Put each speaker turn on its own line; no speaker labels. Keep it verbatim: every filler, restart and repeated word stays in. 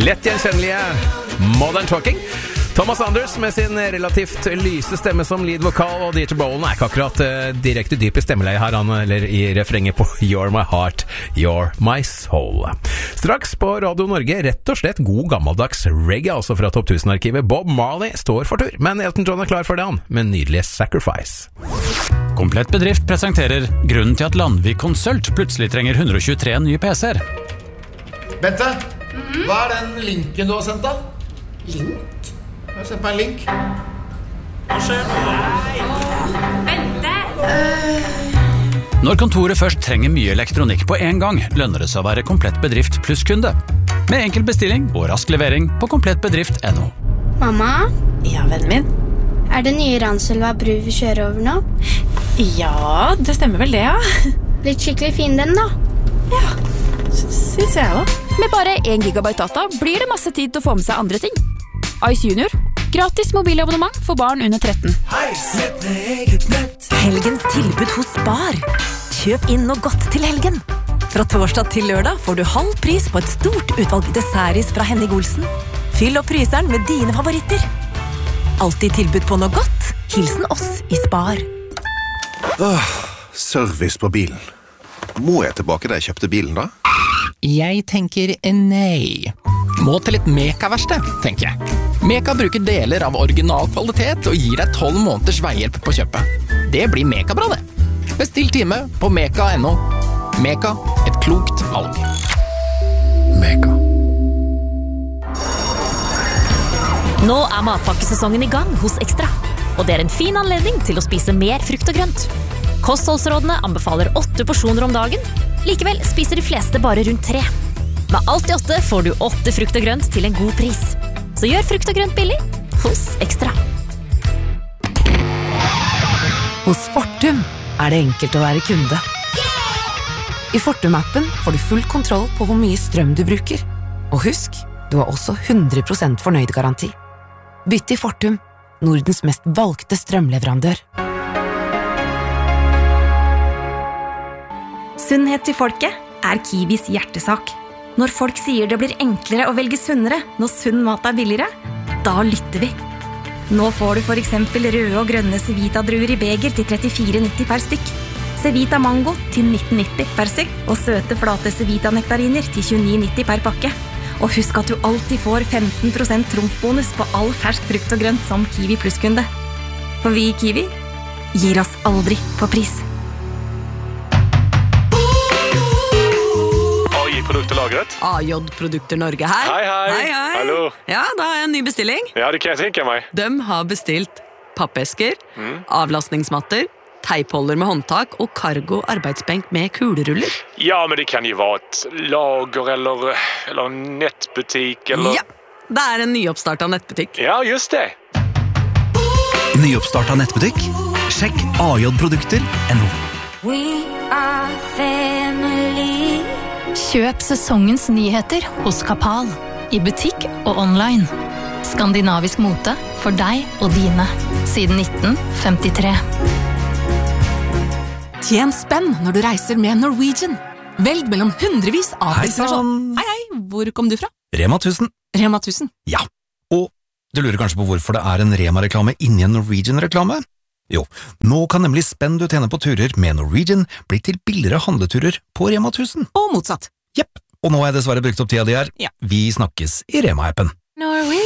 Lett gjenkjennelige Modern Talking. Thomas Anders med sin relativt lyse stemme som lead-vokal, og Dieter Bohlen er ikke akkurat uh, direkte dyp i stemmeleie her, han, eller i refrenget på You're My Heart, You're My Soul. Straks på Radio Norge, rett og slett god gammeldags reggae, altså fra Topp tusen-arkivet. Bob Marley står for tur, men Elton John er klar for det han, med nydelige Sacrifice.
Komplett Bedrift presenterer grunnen til at Landvik Konsult plutselig trenger one hundred twenty-three nye P C-er.
Bente, mm-hmm. Hva er den linken du har sendt da?
Link?
Jeg har sendt meg en link. Hva skjer?
Bente! Uh...
Når kontoret først trenger mye elektronikk på en gang, lønner det seg å være Komplett Bedrift pluss kunde. Med enkel bestilling og rask levering på komplettbedrift punktum no.
Mamma?
Ja, vennen min?
Er det nye Ranselva bru vi kjører over nå?
Ja, det stemmer vel det, ja.
Blitt skikkelig fin den da.
Ja, synes jeg også.
Med bare one gigabyte data blir det masse tid til å få med seg andre ting. Ice Junior, gratis mobilabonnement for barn under tretten.
Helgens tilbud hos Spar. Kjøp inn noe godt til helgen. Fra torsdag til lørdag får du halv pris på et stort utvalg dessertis fra Henning Olsen. Fyll opp fryseren med dine favoritter. Alltid tilbud på noe godt. Hilsen oss i Spar.
Åh, service på bilen. Må jeg tilbake da jeg kjøpte bilen da?
Jeg tenker nei. Må til litt Meka-verksted, tenker jeg. Meka bruker deler av original kvalitet og gir deg tolv måneders veihjelp på kjøpet. Det blir Meka-bra det. Bestill time på meka punktum no. Meka, et klokt valg.
Meka.
Nå er matpakkesesongen i gang hos Ekstra, og det er en fin anledning til å spise mer frukt og grønt. Kostholdsrådene anbefaler åtte porsjoner om dagen, likevel spiser de fleste bare rundt tre. Med alt i åtte får du åtte frukt og grønt til en god pris. Så gjør frukt og grønt billig hos Ekstra.
Hos Fortum er det enkelt å være kunde. I Fortum-appen får du full kontroll på hvor mye strøm du bruker. Og husk, du har også hundre prosent fornøyd-garanti. Bytt til Fortum, Nordens mest valgte strømleverandør.
Sunnhet til folket er Kiwis hjertesak. Når folk sier det blir enklere å velge sunnere når sunn mat er billigere, da lytter vi. Nå får du for eksempel røde og grønne Cevita-druer i beger til trettifire nitti per stykk, Cevita Mango til nitten nitti per stykk og søte flate Cevita-nektariner til tjueni nitti per pakke. Og husk at du alltid får femten prosent trumfbonus på all fersk frukt og grønt som Kiwi Plus-kunde. For vi i Kiwi gir oss aldri på pris.
Produkterlagret.
A J Produkter Norge her.
Hei, hei.
Hei, hei.
Hallo.
Ja, da har jeg en ny bestilling.
Ja, det kan jeg tenke meg.
De har bestilt pappesker,
mm.
avlastningsmatter, teipholder med håndtak og cargo arbeidsbenk med kuleruller.
Ja, men det kan jo være et lager eller, eller en nettbutikk eller...
Ja, det er en nyoppstart av nettbutikk.
Ja, just det.
Nyoppstart av nettbutikk? Sjekk A J Produkter punktum no.
We are family.
Kjøp sesongens nyheter hos Kapal, i butikk og online. Skandinavisk mote for deg og dine, siden nitten femtitre.
Tjen spenn når du reiser med Norwegian. Velg mellom hundrevis av destinasjoner. Hei, hei, hvor kom du fra?
Rema tusen.
Rema tusen?
Ja, og du lurer kanskje på hvorfor det er en Rema-reklame inni en Norwegian-reklame? Jo, nå kan nemlig spenn du tjener på turer med Norwegian bli til billigere handleturer på Rema tusen.
Og motsatt.
Jepp, og nå har jeg dessverre brukt opp tida di her.
Ja.
Vi snakkes i Rema-appen.